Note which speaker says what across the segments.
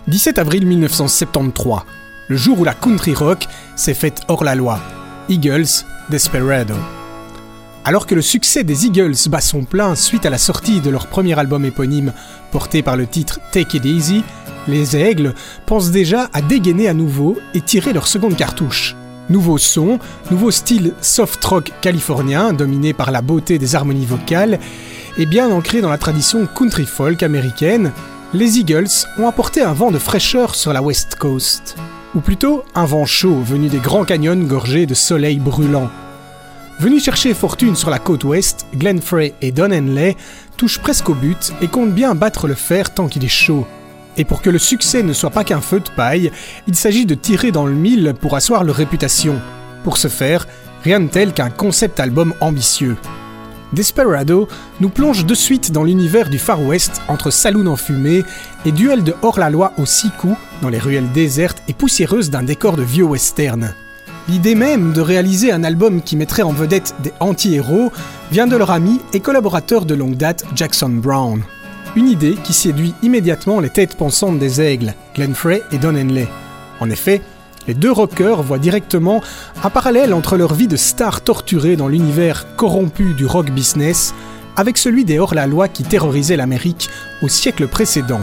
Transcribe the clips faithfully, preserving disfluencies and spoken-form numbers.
Speaker 1: dix-sept avril mille neuf cent soixante-treize, le jour où la country rock s'est faite hors la loi. Eagles, Desperado. Alors que le succès des Eagles bat son plein suite à la sortie de leur premier album éponyme porté par le titre Take It Easy, les Aigles pensent déjà à dégainer à nouveau et tirer leur seconde cartouche. Nouveau son, nouveau style soft rock californien dominé par la beauté des harmonies vocales et bien ancré dans la tradition country folk américaine, les Eagles ont apporté un vent de fraîcheur sur la West Coast. Ou plutôt un vent chaud venu des grands canyons gorgés de soleil brûlant. Venus chercher fortune sur la côte ouest, Glenn Frey et Don Henley touchent presque au but et comptent bien battre le fer tant qu'il est chaud. Et pour que le succès ne soit pas qu'un feu de paille, il s'agit de tirer dans le mille pour asseoir leur réputation. Pour ce faire, rien de tel qu'un concept album ambitieux. Desperado nous plonge de suite dans l'univers du Far West entre saloon en fumée et duel de hors-la-loi aux six coups dans les ruelles désertes et poussiéreuses d'un décor de vieux western. L'idée même de réaliser un album qui mettrait en vedette des anti-héros vient de leur ami et collaborateur de longue date Jackson Browne. Une idée qui séduit immédiatement les têtes pensantes des Aigles, Glenn Frey et Don Henley. En effet, les deux rockers voient directement un parallèle entre leur vie de stars torturées dans l'univers corrompu du rock business avec celui des hors-la-loi qui terrorisaient l'Amérique au siècle précédent.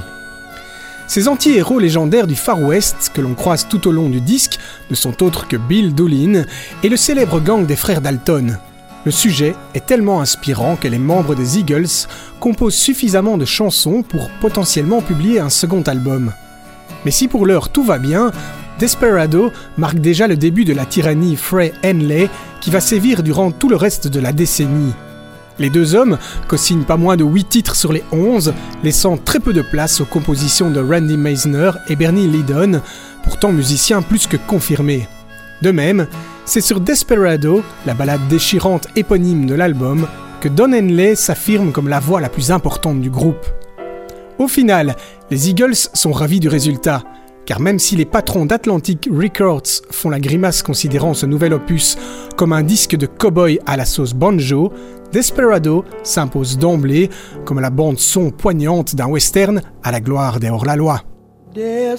Speaker 1: Ces anti-héros légendaires du Far West que l'on croise tout au long du disque ne sont autres que Bill Doolin et le célèbre gang des frères Dalton. Le sujet est tellement inspirant que les membres des Eagles composent suffisamment de chansons pour potentiellement publier un second album. Mais si pour l'heure tout va bien, Desperado marque déjà le début de la tyrannie Frey-Henley qui va sévir durant tout le reste de la décennie. Les deux hommes co-signent pas moins de huit titres sur les onze, laissant très peu de place aux compositions de Randy Meisner et Bernie Leadon, pourtant musiciens plus que confirmés. De même, c'est sur Desperado, la ballade déchirante éponyme de l'album, que Don Henley s'affirme comme la voix la plus importante du groupe. Au final, les Eagles sont ravis du résultat, car même si les patrons d'Atlantic Records font la grimace considérant ce nouvel opus comme un disque de cow-boy à la sauce banjo, Desperado s'impose d'emblée comme la bande-son poignante d'un western à la gloire des hors-la-loi.
Speaker 2: Desperado,